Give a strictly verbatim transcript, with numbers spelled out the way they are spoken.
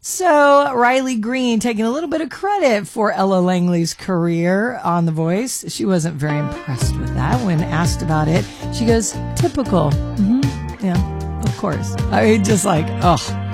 So Riley Green taking a little bit of credit for Ella Langley's career on The Voice. She wasn't very impressed with that. When asked about it, she goes, typical. Mm-hmm. Yeah, of course. I mean, just like, oh.